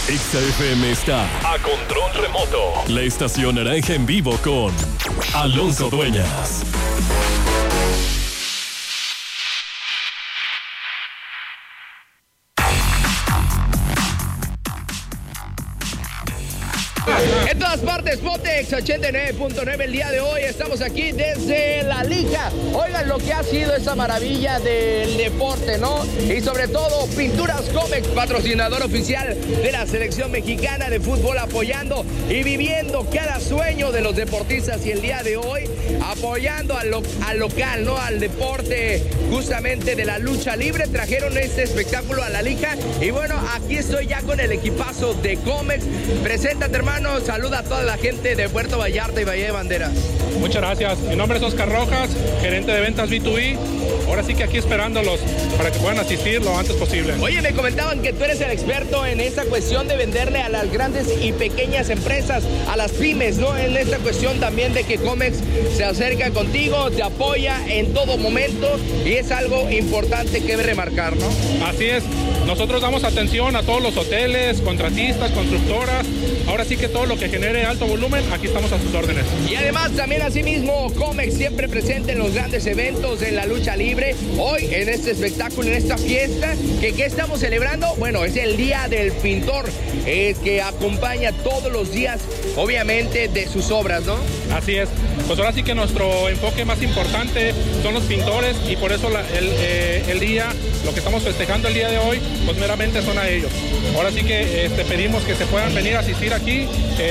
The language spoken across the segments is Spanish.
Exa FM está a control remoto. La estación naranja en vivo con Alonso Dueñas. En todas partes, Pontex 89.9 el día de hoy. Estamos aquí desde la Liga. Oigan lo que ha sido esa maravilla del deporte, ¿no? Y sobre todo, Pinturas Comex, patrocinador oficial de la selección mexicana de fútbol, apoyando y viviendo cada sueño de los deportistas. Y el día de hoy, apoyando al local, ¿no? Al deporte justamente de la lucha libre. Trajeron este espectáculo a la Liga. Y bueno, aquí estoy ya con el equipazo de Comex. Preséntate, hermano. Saluda a toda la gente de Puerto Vallarta y Bahía de Banderas. Muchas gracias. Mi nombre es Oscar Rojas, gerente de ventas B2B. Ahora sí que aquí esperándolos para que puedan asistir lo antes posible. Oye, me comentaban que tú eres el experto en esta cuestión de venderle a las grandes y pequeñas empresas, a las pymes, ¿no? En esta cuestión también de que Comex se acerca contigo, te apoya en todo momento y es algo importante que remarcar, ¿no? Así es. Nosotros damos atención a todos los hoteles, contratistas, constructoras. Ahora sí que todo lo que genere alto volumen, aquí estamos a sus órdenes. Y además también asimismo Comex siempre presente en los grandes eventos, en la lucha libre. Hoy en este espectáculo, en esta fiesta, ¿qué estamos celebrando? Bueno, es el Día del Pintor, que acompaña todos los días, obviamente, de sus obras, ¿no? Así es. Pues ahora sí que nuestro enfoque más importante son los pintores y por eso el día, lo que estamos festejando el día de hoy, pues meramente son a ellos. Ahora sí que pedimos que se puedan venir a asistir aquí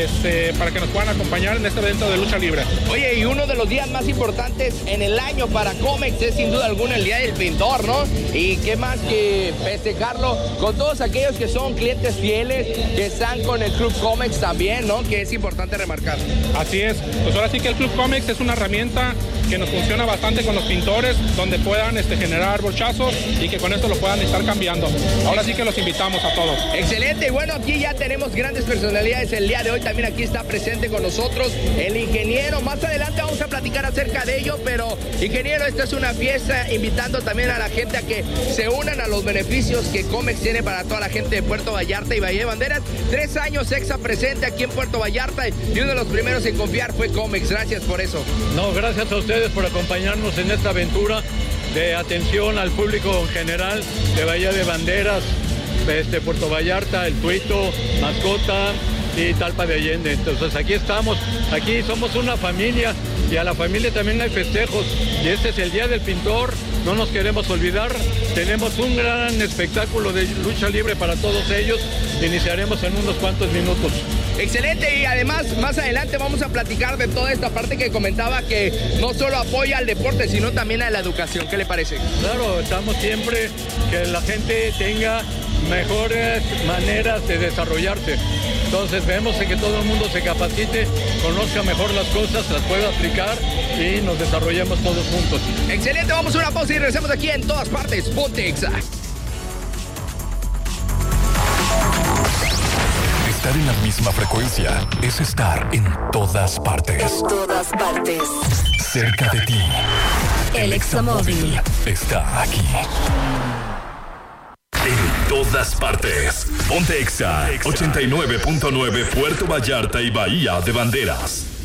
para que nos puedan acompañar en este evento de lucha libre. Oye, y uno de los días más importantes en el año para Comex es sin duda alguna el Día del Pintor, ¿no? Y qué más que festejarlo con todos aquellos que son clientes fieles, que están con el Club Comex también, ¿no? Que es importante remarcar. Así es. Pues ahora sí que el Club Comex es una herramienta que nos funciona bastante con los pintores, donde puedan generar brochazos y que con esto lo puedan estar cambiando. Ahora sí que los invitamos a todos. Excelente, y bueno, aquí ya tenemos grandes personalidades el día de hoy. También aquí está presente con nosotros el ingeniero. Más adelante vamos a platicar acerca de ello, pero ingeniero, esta es una fiesta invitando también a la gente a que se unan a los beneficios que Comex tiene para toda la gente de Puerto Vallarta y Bahía de Banderas. 3 años Exa presente aquí en Puerto Vallarta y uno de los primeros en confiar fue Comex. Gracias por eso. No, gracias a ustedes por acompañarnos en esta aventura de atención al público en general de Bahía de Banderas, Puerto Vallarta, El Tuito, Mascota y Talpa de Allende. Entonces aquí estamos, aquí somos una familia y a la familia también hay festejos y este es el Día del Pintor, no nos queremos olvidar, tenemos un gran espectáculo de lucha libre para todos ellos, iniciaremos en unos cuantos minutos. Excelente, y además más adelante vamos a platicar de toda esta parte que comentaba, que no solo apoya al deporte sino también a la educación. ¿Qué le parece? Claro, estamos siempre que la gente tenga mejores maneras de desarrollarse. Entonces vemos que todo el mundo se capacite, conozca mejor las cosas, las pueda aplicar y nos desarrollemos todos juntos. Excelente, vamos a una pausa y regresamos aquí en todas partes. Ponte Exa. Estar en la misma frecuencia es estar en todas partes. En todas partes. Cerca de ti. El Examóvil está aquí. En todas partes. Ponte Exa 89.9 Puerto Vallarta y Bahía de Banderas.